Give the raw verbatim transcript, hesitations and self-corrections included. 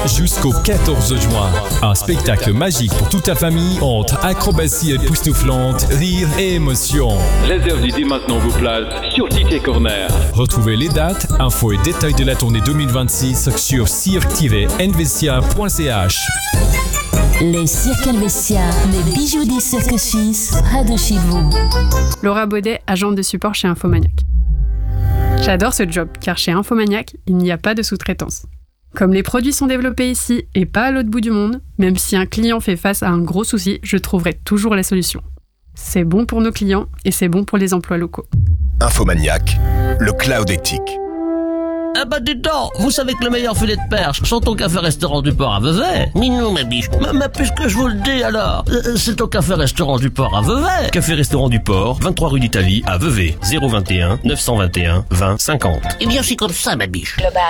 Jusqu'au quatorze juin, un spectacle magique pour toute la famille entre acrobatie époustouflante, rire et émotion. Réservez dès maintenant vos places sur Ticket Corner. Retrouvez les dates, infos et détails de la tournée deux mille vingt-six sur cirque tiret helvetia point c h. Les Cirques Helvetia, les bijoux des cirques suisses, près de chez vous. Laura Baudet, agente de support chez Infomaniac. J'adore ce job, car chez Infomaniac, il n'y a pas de sous-traitance. Comme les produits sont développés ici et pas à l'autre bout du monde, même si un client fait face à un gros souci, je trouverai toujours la solution. C'est bon pour nos clients et c'est bon pour les emplois locaux. Infomaniac, le cloud éthique. Ah bah dis donc, vous savez que le meilleur filet de perche sont au café-restaurant du Port à Vevey. Minou ma biche, mais, mais puisque je vous le dis alors, euh, c'est au café-restaurant du Port à Vevey. Café-restaurant du Port, vingt-trois rue d'Italie à Vevey, zéro vingt et un neuf cent vingt et un vingt cinquante. Eh bien c'est comme ça ma biche. Global